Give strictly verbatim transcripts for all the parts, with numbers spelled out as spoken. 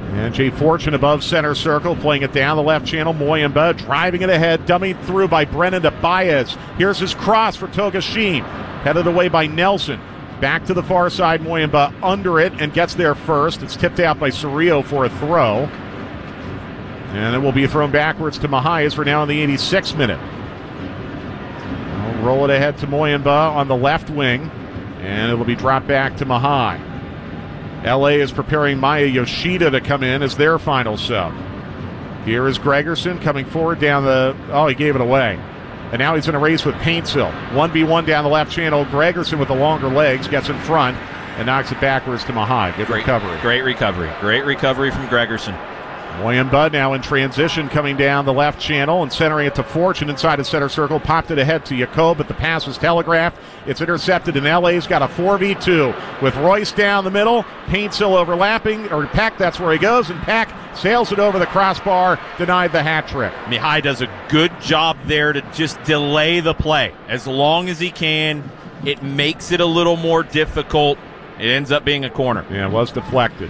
And Jay Fortune above center circle, playing it down the left channel. Moyamba driving it ahead, dummied through by Brennan to Baez. Here's his cross for Togashin. Headed away by Nelson. Back to the far side, Moyamba under it and gets there first. It's tipped out by Cerrillo for a throw. And it will be thrown backwards to Mahai as we're now in the eighty-sixth minute. We'll roll it ahead to Moyamba on the left wing. And it will be dropped back to Mahai. L A is preparing Maya Yoshida to come in as their final sub. Here is Gregerson coming forward down the... Oh, he gave it away. And now he's in a race with Paintsill. one v one down the left channel. Gregerson with the longer legs gets in front and knocks it backwards to Mahai. Good great, recovery. Great recovery. Great recovery from Gregerson. Moyamba now in transition, coming down the left channel and centering it to Fortune inside the center circle. Popped it ahead to Jacob, but the pass was telegraphed. It's intercepted, and L A's got a four v two with Royce down the middle. Paintsill overlapping, or Peck, that's where he goes, and Peck sails it over the crossbar, denied the hat trick. Mihai does a good job there to just delay the play. As long as he can, it makes it a little more difficult. It ends up being a corner. Yeah, it was deflected.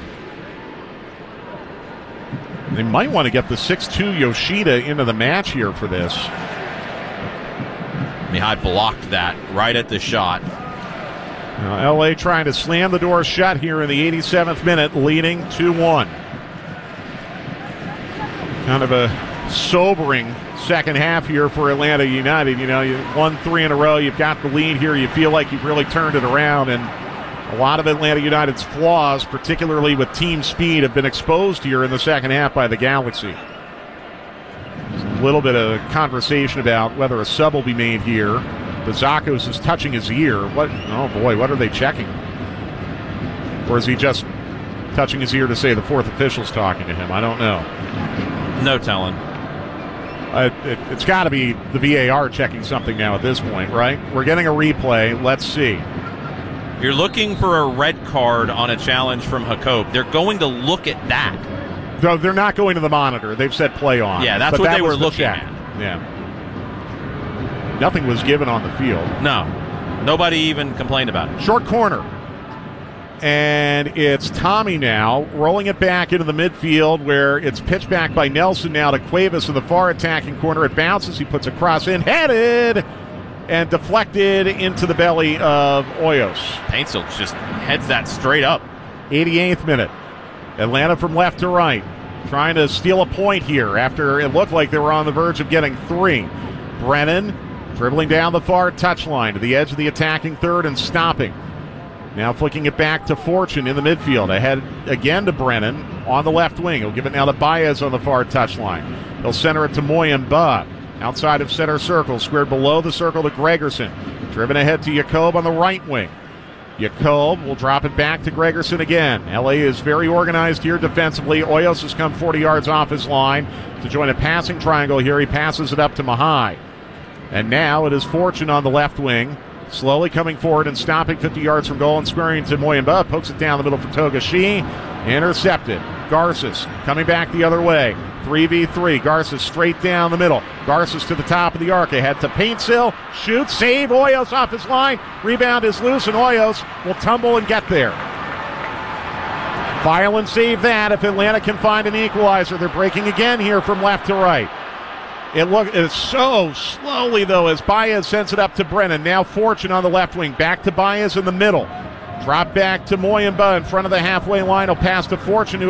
They might want to get the six two Yoshida into the match here for this. Mihai blocked that right at the shot. Now L A trying to slam the door shut here in the eighty-seventh minute, leading two one. Kind of a sobering second half here for Atlanta United. You know, you won three in a row. You've got the lead here. You feel like you've really turned it around, and a lot of Atlanta United's flaws, particularly with team speed, have been exposed here in the second half by the Galaxy. There's a little bit of conversation about whether a sub will be made here. Bazakos is touching his ear. What? Oh, boy, what are they checking? Or is he just touching his ear to say the fourth official's talking to him? I don't know. No telling. Uh, it, it's got to be the V A R checking something now at this point, right? We're getting a replay. Let's see. You're looking for a red card on a challenge from Jacob. They're going to look at that. No, they're not going to the monitor. They've said play on. Yeah, that's but what that they were the looking check. at. Yeah. Nothing was given on the field. No. Nobody even complained about it. Short corner. And it's Tommy now rolling it back into the midfield where it's pitched back by Nelson now to Cuevas in the far attacking corner. It bounces. He puts a cross in. Headed! And deflected into the belly of Hoyos. Paintsill just heads that straight up. eighty-eighth minute. Atlanta from left to right. Trying to steal a point here after it looked like they were on the verge of getting three. Brennan dribbling down the far touchline to the edge of the attacking third and stopping. Now flicking it back to Fortune in the midfield. Ahead again to Brennan on the left wing. He'll give it now to Baez on the far touchline. He'll center it to Moyamba. Outside of center circle, squared below the circle to Gregerson. Driven ahead to Jacob on the right wing. Jacob will drop it back to Gregerson again. L A is very organized here defensively. Hoyos has come forty yards off his line to join a passing triangle here. He passes it up to Mahai. And now it is Fortune on the left wing. Slowly coming forward and stopping fifty yards from goal and squaring to Moyamba. Pokes it down the middle for Togashi. Intercepted. Garces coming back the other way. three v three. Garces straight down the middle. Garces to the top of the arc. Ahead to Paintsill. Shoots. Save. Hoyos off his line. Rebound is loose, and Hoyos will tumble and get there. File and save that if Atlanta can find an equalizer. They're breaking again here from left to right. It look it's so slowly, though, as Baez sends it up to Brennan. Now Fortune on the left wing. Back to Baez in the middle. Drop back to Moyamba in front of the halfway line. He'll pass to Fortune, who